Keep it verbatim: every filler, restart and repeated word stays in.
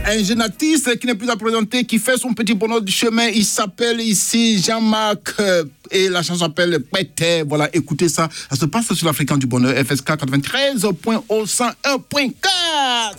un jeune artiste qui n'est plus à présenter, qui fait son petit bonheur du chemin. Il s'appelle ici Jean-Marc euh, et la chanson s'appelle Pété. Voilà, écoutez ça. Ça se passe sur l'Africain du Bonheur, F S K quatre-vingt-treize point zéro cent un point quatre.